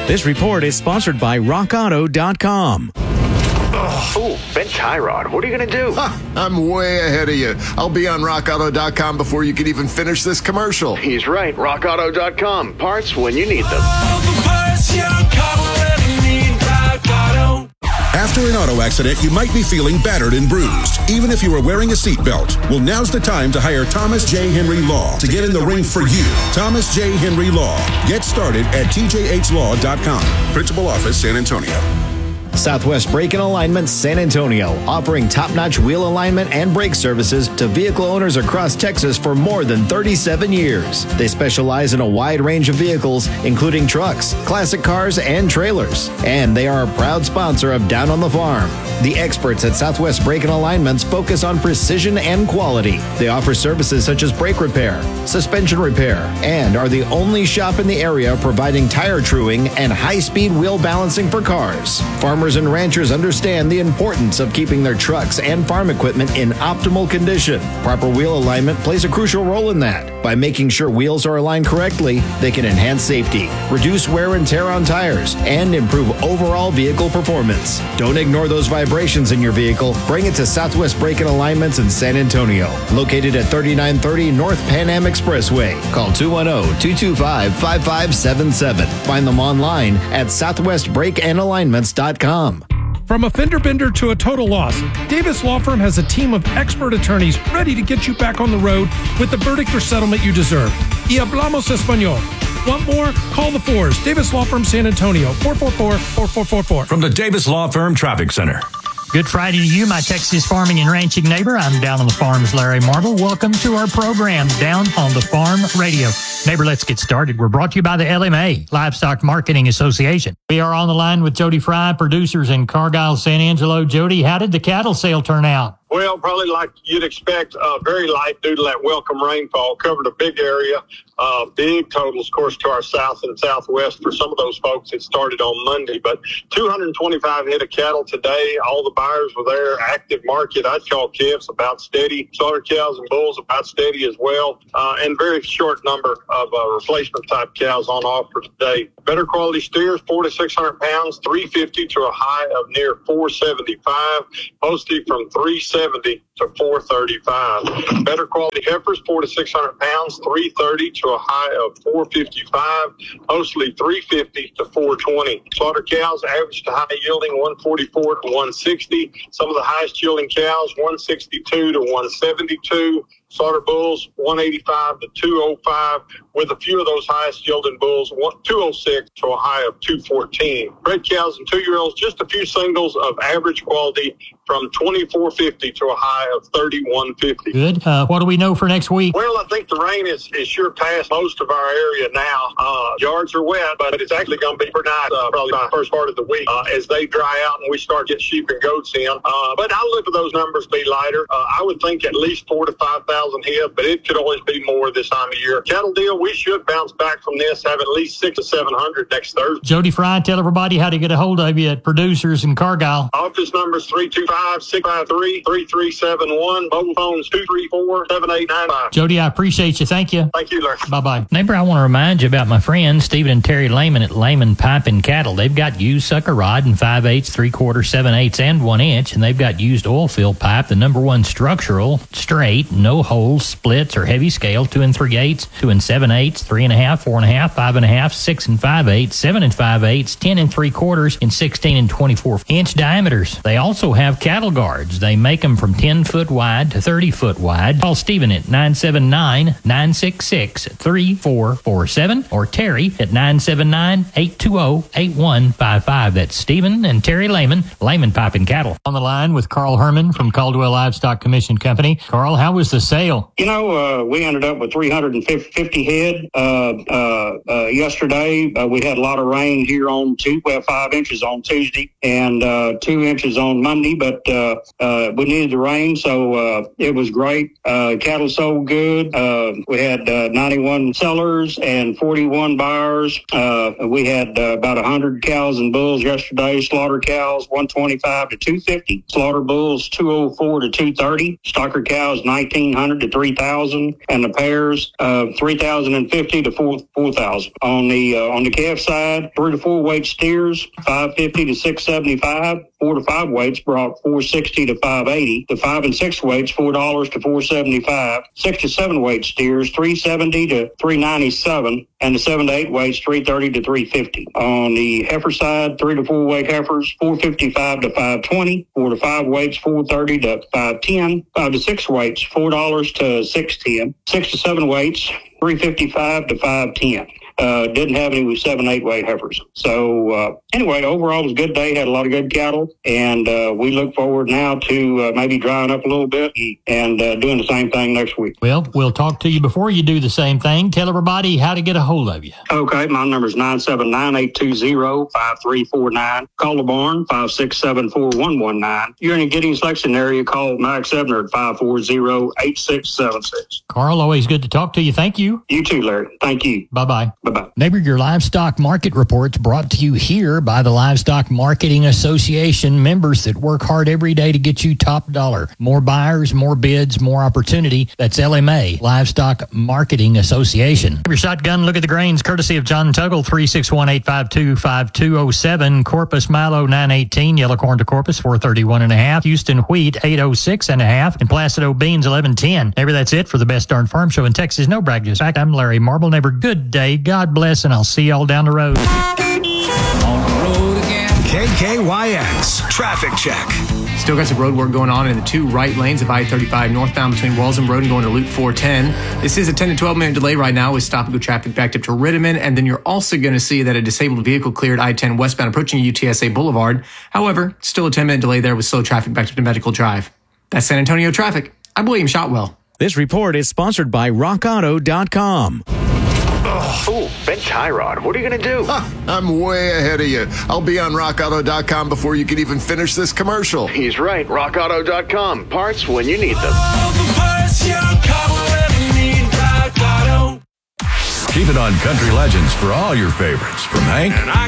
This report is sponsored by RockAuto.com. Oh, Ben Tyrod, what are you going to do? I'm way ahead of you. I'll be on RockAuto.com before you can even finish this commercial. He's right. RockAuto.com. Parts when you need them. After an auto accident, you might be feeling battered and bruised, even if you were wearing a seatbelt. Well, now's the time to hire Thomas J. Henry Law to get in the ring for you. Thomas J. Henry Law. Get started at tjhlaw.com. Principal Office, San Antonio. Southwest Brake and Alignment San Antonio, offering top-notch wheel alignment and brake services to vehicle owners across Texas for more than 37 years. They specialize in a wide range of vehicles, including trucks, classic cars, and trailers. And they are a proud sponsor of Down on the Farm. The experts at Southwest Brake and Alignments focus on precision and quality. They offer services such as brake repair, suspension repair, and are the only shop in the area providing tire truing and high-speed wheel balancing for cars. Farmers and ranchers understand the importance of keeping their trucks and farm equipment in optimal condition. Proper wheel alignment plays a crucial role in that. By making sure wheels are aligned correctly, they can enhance safety, reduce wear and tear on tires, and improve overall vehicle performance. Don't ignore those vibrations in your vehicle. Bring it to Southwest Brake and Alignments in San Antonio, located at 3930 North Pan Am Expressway. Call 210-225-5577. Find them online at southwestbrakeandalignments.com. From a fender bender to a total loss, Davis Law Firm has a team of expert attorneys ready to get you back on the road with the verdict or settlement you deserve. Y hablamos español. Want more? Call the Fours. Davis Law Firm San Antonio, 444-4444. From the Davis Law Firm Traffic Center. Good Friday to you, my Texas farming and ranching neighbor. I'm Down on the Farm's Larry Marble. Welcome to our program, Down on the Farm Radio. Neighbor, let's get started. We're brought to you by the LMA, Livestock Marketing Association. We are on the line with Jody Fry, producers in Cargyle, San Angelo. Jody, how did the cattle sale turn out? Well, probably like you'd expect, very light due to that welcome rainfall. Covered a big area, big totals, of course, to our south and southwest. For some of those folks, it started on Monday, but 225 head of cattle today. All the buyers were there. Active market, I'd call calves about steady. Slaughter cows and bulls about steady as well, and very short number of replacement type cows on offer today. Better quality steers, 400 to 600 pounds, 350 to a high of near 475, mostly from 370 to 435. Better quality heifers, 400 to 600 pounds, 330 to a high of 455, mostly 350 to 420. Slaughter cows, average to high yielding 144 to 160. Some of the highest yielding cows, 162 to 172. Slaughter bulls, 185 to 205, with a few of those highest yielding bulls, 206 to a high of 214. Bred cows and 2-year-olds, just a few singles of average quality from 2450 to a high of 3150. Good. What do we know for next week? Well, I think the rain is sure past most of our area now. Yards are wet, but it's actually going to be pretty nice probably by the first part of the week as they dry out and we start getting sheep and goats in. But I look at those numbers be lighter. I would think at least 4,000 to 5,000 head, but it could always be more this time of year. Cattle deal, we should bounce back from this, have at least 600 to 700 next Thursday. Jody Fry, tell everybody how to get a hold of you at Producers in Cargyle. Office numbers 325-653-3371. Mobile phones 234-7895. Jody, I appreciate you. Thank you. Thank you, Larry. Bye-bye. Neighbor, I want to remind you about my friends, Stephen and Terry Lehman at Lehman Pipe and Cattle. They've got used sucker rod in 5/8, 3/4, 7/8, and 1 inch, and they've got used oil fill pipe, the #1 structural, straight, no holes, splits, or heavy scale, 2 3/8, 2 7/8, 3.5, 4.5, 5.5, 6 5/8, 7 5/8, 10 3/4, and 16 24-inch diameters. They also have cattle guards. They make them from 10 foot wide to 30 foot wide. Call Stephen at 979-966-3447 or Terry at 979-820-8155. That's Stephen and Terry Lehman, Lehman Pipe and Cattle. On the line with Carl Herman from Caldwell Livestock Commission Company. Carl, how was the sale? You know, we ended up with 350 head yesterday. We had a lot of rain here on 5 inches on Tuesday and 2 inches on Monday, but we needed the rain, so it was great. Cattle sold good. We had 91 sellers and 41 buyers. ours. We had about 100 cows and bulls yesterday. Slaughter cows 125 to 250. Slaughter bulls 204 to 230. Stocker cows 1,900 to 3,000, and the pairs 3,050 to 4,000. On the calf side, 3 to 4 weight steers 550 to 675. 4 to 5 weights brought 460 to 580. The 5 and 6 weights $4 to 475. 6 to 7 weight steers 370 to 397, and the 7 to 8 weights 330 to 350. On the heifer side, 3 to 4 weight heifers 455 to 520. 4 to 5 weights 430 to 510. 5 to 6 weights $4 to 610. 6 to 7 weights 355 to 510. Didn't have any with 7, 8 weight heifers. So anyway, overall it was a good day. Had a lot of good cattle, and we look forward now to maybe drying up a little bit and doing the same thing next week. Well, we'll talk to you before you do the same thing. Tell everybody how to get a hold of you. Okay, my number is 979-820-5349. Call the barn, 567-4119. You're in the Giddings Lexington area, call Max Ebner at 540-8676. Carl, always good to talk to you. Thank you. You too, Larry. Thank you. Bye-bye. Bye-bye. Neighbor, your livestock market report's brought to you here by the Livestock Marketing Association, members that work hard every day to get you top dollar. More buyers, more bids, more opportunity. That's LMA, Livestock Marketing Association. Your shotgun look at the grains courtesy of John Tuggle, 361-852-5207. Corpus Milo 918, yellow corn to Corpus 431.5. Houston wheat 806.5, and Placido beans 1110. Neighbor, that's it for the best darn farm show in Texas. No brag, just fact. I'm Larry Marble. Neighbor, good day. God bless, and I'll see y'all down the road. KKYX Traffic Check. Still got some road work going on in the 2 right lanes of I-35 northbound between Walsham Road and going to Loop 410. This is a 10 to 12 minute delay right now with stop-and-go traffic backed up to Rittiman, and then you're also going to see that a disabled vehicle cleared I-10 westbound approaching UTSA Boulevard. However, still a 10-minute delay there with slow traffic backed up to Medical Drive. That's San Antonio traffic. I'm William Shotwell. This report is sponsored by RockAuto.com. Ooh, Ben Tyrod, what are you going to do? I'm way ahead of you. I'll be on RockAuto.com before you can even finish this commercial. He's right, RockAuto.com. Parts when you need them. Keep it on Country Legends for all your favorites, from Hank